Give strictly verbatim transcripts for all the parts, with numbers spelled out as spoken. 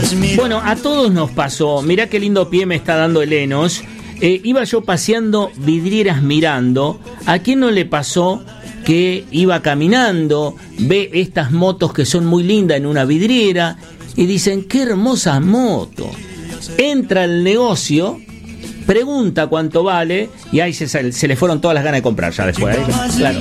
Bueno, a todos nos pasó. Mirá qué lindo pie me está dando el Enos. Eh, iba yo paseando vidrieras mirando. ¿A quién no le pasó que iba caminando, ve estas motos que son muy lindas en una vidriera y dicen, qué hermosa moto? Entra al negocio, pregunta cuánto vale y ahí se, se le fueron todas las ganas de comprar ya después. ¿Eh? Claro.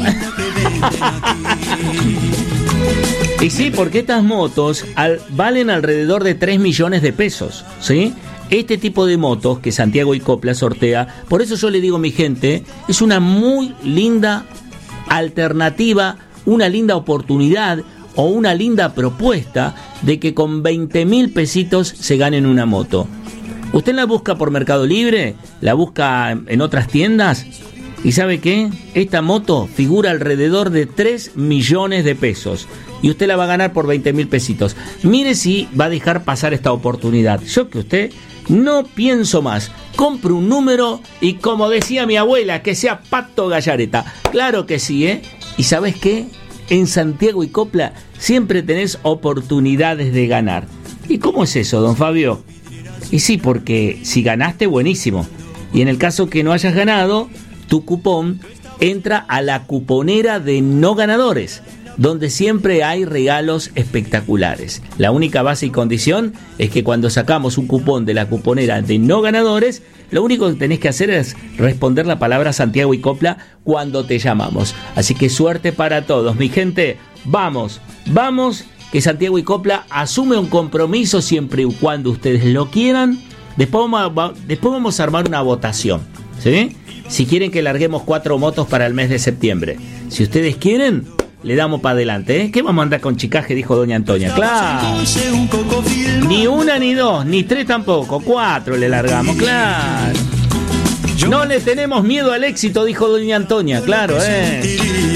Y sí, porque estas motos al, valen alrededor de tres millones de pesos, ¿sí? Este tipo de motos que Santiago y Copla sortea, por eso yo le digo a mi gente, es una muy linda alternativa, una linda oportunidad o una linda propuesta de que con veinte mil pesitos se ganen una moto. Usted la busca por Mercado Libre, la busca en otras tiendas y ¿sabe qué? Esta moto figura alrededor de tres millones de pesos y usted la va a ganar por veinte mil pesitos. Mire si va a dejar pasar esta oportunidad. Yo que usted no pienso más. Compre un número y como decía mi abuela, que sea Pato Gallareta. Claro que sí, ¿eh? ¿Y sabes qué? En Santiago y Copla siempre tenés oportunidades de ganar. ¿Y cómo es eso, don Fabio? Y sí, porque si ganaste, buenísimo. Y en el caso que no hayas ganado, tu cupón entra a la cuponera de no ganadores, donde siempre hay regalos espectaculares. La única base y condición es que cuando sacamos un cupón de la cuponera de no ganadores, lo único que tenés que hacer es responder la palabra Santiago y Copla cuando te llamamos. Así que suerte para todos, mi gente. Vamos, vamos, que Santiago y Copla asume un compromiso siempre y cuando ustedes lo quieran. Después vamos a, después vamos a armar una votación, ¿sí? Si quieren que larguemos cuatro motos para el mes de septiembre. Si ustedes quieren, le damos para adelante, ¿eh? ¿Qué vamos a andar con chicaje? Dijo doña Antonia. Claro. Ni una, ni dos, ni tres tampoco. Cuatro le largamos, claro. No le tenemos miedo al éxito, dijo doña Antonia. Claro, ¿eh?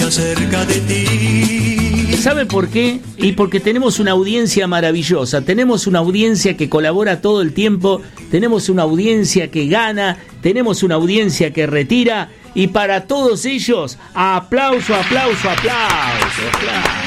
¿Sabe por qué? Y porque tenemos una audiencia maravillosa. Tenemos una audiencia que colabora todo el tiempo. Tenemos una audiencia que gana. Tenemos una audiencia que retira. Y para todos ellos, aplauso, aplauso, aplauso. Claro.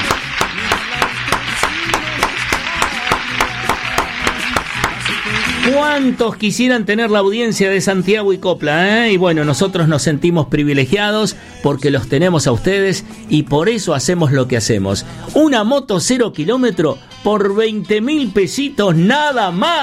¿Cuántos quisieran tener la audiencia de Santiago y Copla? ¿eh? Y bueno, nosotros nos sentimos privilegiados porque los tenemos a ustedes y por eso hacemos lo que hacemos. Una moto cero kilómetro por veinte mil pesitos nada más.